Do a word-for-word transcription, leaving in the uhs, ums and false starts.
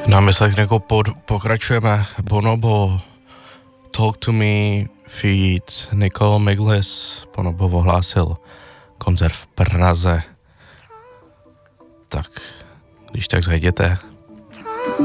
Na myslechniku pod, pokračujeme. Bonobo, Talk to Me, feat. Nicole Miglis. Bonobo ohlásil koncert v Praze. Tak, když tak zajděte.